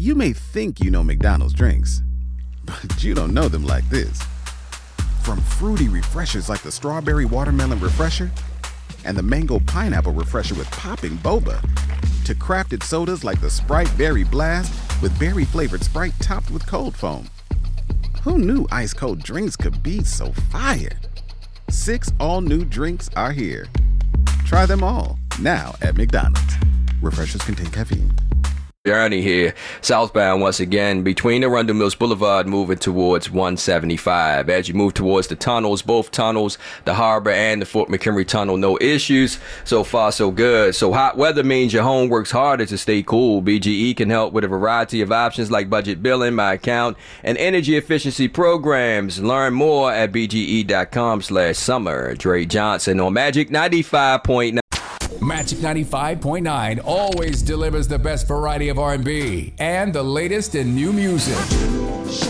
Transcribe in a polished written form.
You may think you know McDonald's drinks, but you don't know them like this. From fruity refreshers like the Strawberry Watermelon Refresher and the Mango Pineapple Refresher with popping boba, to crafted sodas like the Sprite Berry Blast with berry-flavored Sprite topped with cold foam. Who knew ice-cold drinks could be so fire? 6 all-new drinks are here. Try them all, now at McDonald's. Refreshers contain caffeine. Journey here, southbound once again, between Arundel Mills Boulevard, moving towards 175. As you move towards the tunnels, both tunnels, the Harbor and the Fort McHenry Tunnel, no issues. So far, so good. So hot weather means your home works harder to stay cool. BGE can help with a variety of options like budget billing, my account, and energy efficiency programs. Learn more at bge.com/summer. Dre Johnson on Magic 95.9. Magic 95.9 always delivers the best variety of R&B and the latest in new music.